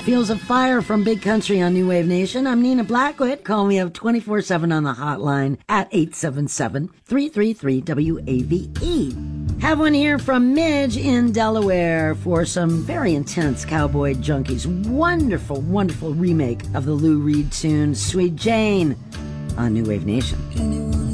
Feels of Fire from Big Country on New Wave Nation. I'm Nina Blackwood. Call me up 24/7 on the hotline at 877-333-WAVE. Have one here from Midge in Delaware for some very intense Cowboy Junkies. Wonderful, wonderful remake of the Lou Reed tune Sweet Jane on New Wave Nation.